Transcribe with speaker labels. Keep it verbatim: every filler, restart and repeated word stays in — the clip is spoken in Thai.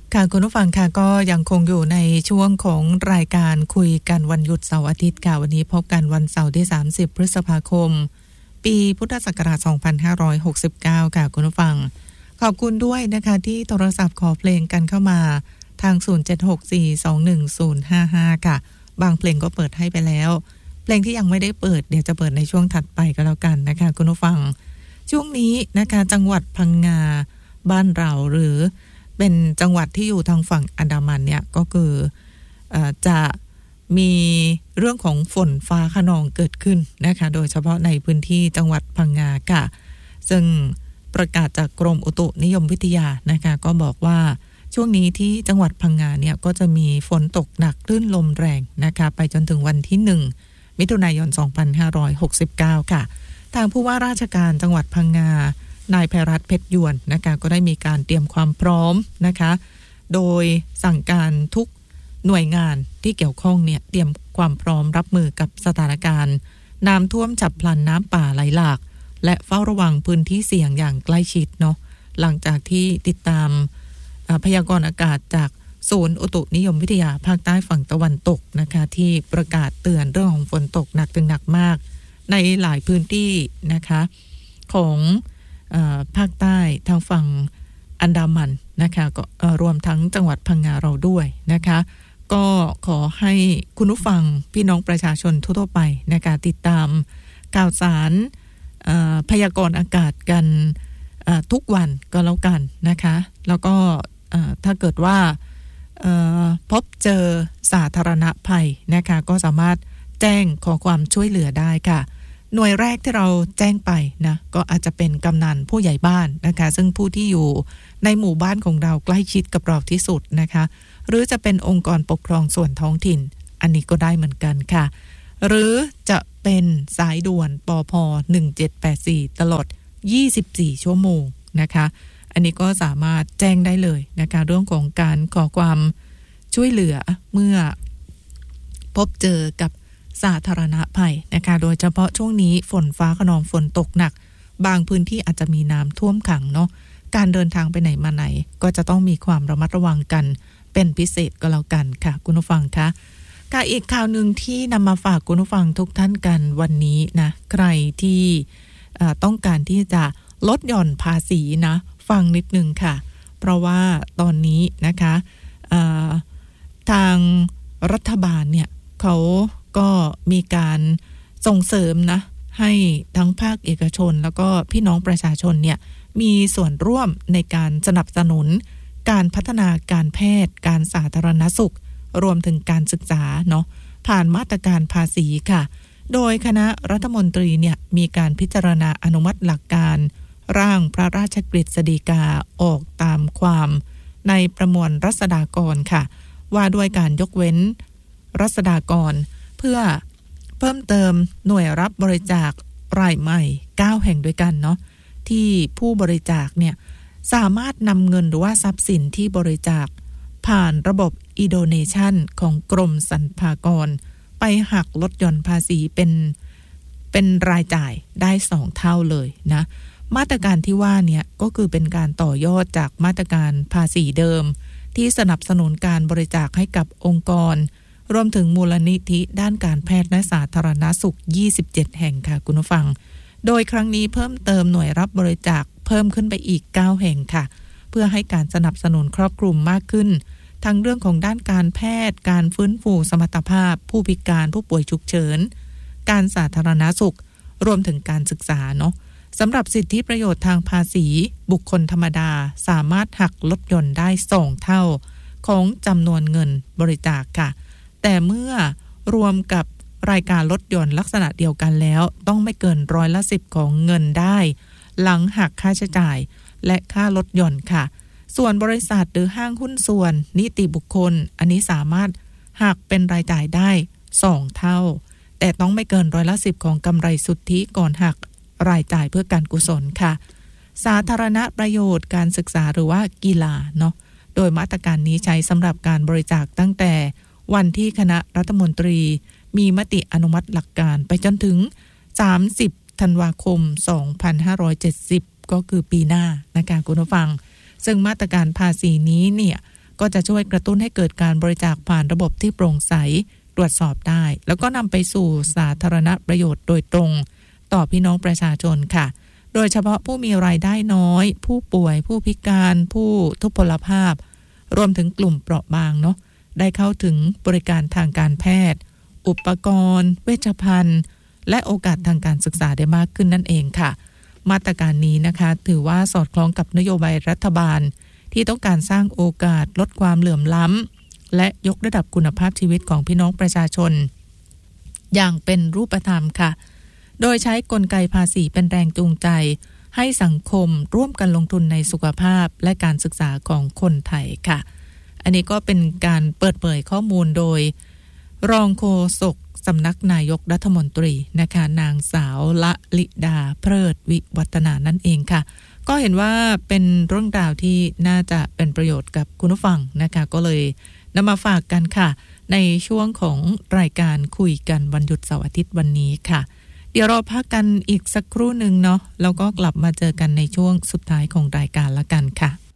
Speaker 1: ค่ะคุณผู้ฟังค่ะก็ยังคงอยู่ในช่วงของรายการคุยกันวันหยุดเสาร์อาทิตย์ค่ะวันนี้พบกันวันเสาร์ที่สามสิบพฤษภาคมปีพุทธศักราชสองพันห้าร้อยหกสิบเก้าค่ะคุณผู้ฟังขอบคุณด้วยนะคะที่โทรศัพท์ขอเพลงกันเข้ามาทางศูนย์ เจ็ด หก สี่ สอง หนึ่ง ศูนย์ ห้า ห้าค่ะบางเพลงก็เปิดให้ไปแล้วเพลงที่ยังไม่ได้เปิดเดี๋ยวจะเปิดในช่วงถัดไปก็แล้วกันนะคะคุณผู้ฟังช่วงนี้นะคะจังหวัดพังงาบ้านเราหรือเป็นจังหวัดที่อยู่ทางฝั่งอันดามันเนี่ยก็คือเอ่อจะมีเรื่องของฝนฟ้าคะนองเกิดขึ้นนะคะโดยเฉพาะในพื้นที่จังหวัดพังงาค่ะซึ่งประกาศจากกรมอุตุนิยมวิทยานะคะก็บอกว่าช่วงนี้ที่จังหวัดพังงาเนี่ยก็จะมีฝนตกหนักคลื่นลมแรงนะคะไปจนถึงวันที่หนึ่งมิถุนายนสองพันห้าร้อยหกสิบเก้าค่ะทางผู้ว่าราชการจังหวัดพังงานายไพรัตน์เพชรยวนนะคะก็ได้มีการเตรียมความพร้อมนะคะโดยสั่งการทุกหน่วยงานที่เกี่ยวข้องเนี่ยเตรียมความพร้อมรับมือกับสถานการณ์น้ำท่วมฉับพลันน้ำป่าไหลหลากและเฝ้าระวังพื้นที่เสี่ยงอย่างใกล้ชิดเนาะหลังจากที่ติดตามพยากรณ์อากาศจากศูนย์อุตุนิยมวิทยาภาคใต้ฝั่งตะวันตกนะคะที่ประกาศเตือนเรื่องของฝนตกหนักถึงหนักมากในหลายพื้นที่นะคะของภาคใต้ทางฝั่งอันดามันนะคะก็รวมทั้งจังหวัดพังงาเราด้วยนะคะก็ขอให้คุณผู้ฟังพี่น้องประชาชนทั่วไปนะคะติดตามข่าวสารพยากรณ์อากาศกันทุกวันก็แล้วกันนะคะแล้วก็ถ้าเกิดว่าพบเจอสาธารณภัยนะคะก็สามารถแจ้งขอความช่วยเหลือได้ค่ะหน่วยแรกที่เราแจ้งไปนะก็อาจจะเป็นกำนันผู้ใหญ่บ้านนะคะซึ่งผู้ที่อยู่ในหมู่บ้านของเราใกล้ชิดกับเราที่สุดนะคะหรือจะเป็นองค์กรปกครองส่วนท้องถิ่นอันนี้ก็ได้เหมือนกันค่ะหรือจะเป็นสายด่วนปภหนึ่งเจ็ดแปดสี่ตลอดยี่สิบสี่ชั่วโมงนะคะอันนี้ก็สามารถแจ้งได้เลยนะคะเรื่องของการขอความช่วยเหลือเมื่อพบเจอกับสาธารณภัยนะคะโดยเฉพาะช่วงนี้ฝนฟ้าคะนองฝนตกหนักบางพื้นที่อาจจะมีน้ำท่วมขังเนาะการเดินทางไปไหนมาไหนก็จะต้องมีความระมัดระวังกันเป็นพิเศษก็แล้วกันค่ะคุณผู้ฟังคะค่ะอีกข่าวหนึ่งที่นำมาฝากคุณผู้ฟังทุกท่านกันวันนี้นะใครที่ต้องการที่จะลดหย่อนภาษีนะฟังนิดนึงค่ะเพราะว่าตอนนี้นะคะทางรัฐบาลเนี่ยเขาก็มีการส่งเสริมนะให้ทั้งภาคเอกชนแล้วก็พี่น้องประชาชนเนี่ยมีส่วนร่วมในการสนับสนุนการพัฒนาการแพทย์การสาธารณสุขรวมถึงการศึกษาเนาะผ่านมาตรการภาษีค่ะโดยคณะรัฐมนตรีเนี่ยมีการพิจารณาอนุมัติหลักการร่างพระราชกฤษฎีกาออกตามความในประมวลรัษฎากรค่ะว่าด้วยการยกเว้นรัษฎากรเพื่อเพิ่มเติมหน่วยรับบริจาครายใหม่เก้าแห่งด้วยกันเนาะที่ผู้บริจาคเนี่ยสามารถนำเงินหรือว่าทรัพย์สินที่บริจาคผ่านระบบอีโดเนชันของกรมสรรพากรไปหักลดหย่อนภาษีเป็นเป็นรายจ่ายได้สองเท่าเลยนะมาตรการที่ว่าเนี่ยก็คือเป็นการต่อยอดจากมาตรการภาษีเดิมที่สนับสนุนการบริจาคให้กับองค์กรรวมถึงมูลนิธิด้านการแพทย์และสาธารณสุขยี่สิบเจ็ดแห่งค่ะคุณผู้ฟังโดยครั้งนี้เพิ่มเติมหน่วยรับบริจาคเพิ่มขึ้นไปอีกเก้าแห่งค่ะเพื่อให้การสนับสนุนครอบคลุมมากขึ้นทั้งเรื่องของด้านการแพทย์การฟื้นฟูสมรรถภาพผู้พิการผู้ป่วยฉุกเฉินการสาธารณสุขรวมถึงการศึกษาเนาะสำหรับสิทธิประโยชน์ทางภาษีบุคคลธรรมดาสามารถหักลดหย่อนได้สองเท่าของจำนวนเงินบริจาคค่ะแต่เมื่อรวมกับรายการลดหย่อนลักษณะเดียวกันแล้วต้องไม่เกินร้อยละสิบของเงินได้หลังหักค่าใช้จ่ายและค่าลดหย่อนค่ะส่วนบริษัทหรือห้างหุ้นส่วนนิติบุคคลอันนี้สามารถหักเป็นรายจ่ายได้สองเท่าแต่ต้องไม่เกินร้อยละสิบของกำไรสุทธิก่อนหักรายจ่ายเพื่อการกุศลค่ะสาธารณประโยชน์การศึกษาหรือว่ากีฬาเนาะโดยมาตรการนี้ใช้สำหรับการบริจาคตั้งแต่วันที่คณะรัฐมนตรีมีมติอนุมัติหลักการไปจนถึงสามสิบธันวาคมสองพันห้าร้อยเจ็ดสิบก็คือปีหน้านะคะคุณผู้ฟังซึ่งมาตรการภาษีนี้เนี่ยก็จะช่วยกระตุ้นให้เกิดการบริจาคผ่านระบบที่โปร่งใสตรวจสอบได้แล้วก็นำไปสู่สาธารณประโยชน์โดยตรงต่อพี่น้องประชาชนค่ะโดยเฉพาะผู้มีรายได้น้อยผู้ป่วยผู้พิการผู้ทุพพลภาพรวมถึงกลุ่มเปราะบางเนาะได้เข้าถึงบริการทางการแพทย์อุปกรณ์เวชภัณฑ์และโอกาสทางการศึกษาได้มากขึ้นนั่นเองค่ะมาตรการนี้นะคะถือว่าสอดคล้องกับนโยบายรัฐบาลที่ต้องการสร้างโอกาสลดความเหลื่อมล้ำและยกระดับคุณภาพชีวิตของพี่น้องประชาชนอย่างเป็นรูปธรรมค่ะโดยใช้กลไกภาษีเป็นแรงจูงใจให้สังคมร่วมกันลงทุนในสุขภาพและการศึกษาของคนไทยค่ะอันนี้ก็เป็นการเปิดเผยข้อมูลโดยรองโฆษกสำนักนายกรัฐมนตรีนะคะนางสาวละลิดาเพลิดวิวัฒนานั่นเองค่ะก็เห็นว่าเป็นเรื่องราวที่น่าจะเป็นประโยชน์กับคุณผู้ฟังนะคะก็เลยนำมาฝากกันค่ะในช่วงของรายการคุยกันวันหยุดเสาร์อาทิตย์วันนี้ค่ะเดี๋ยวเราพักกันอีกสักครู่หนึ่งเนาะแล้วก็กลับมาเจอกันในช่วงสุดท้ายของรายการละกันค่ะ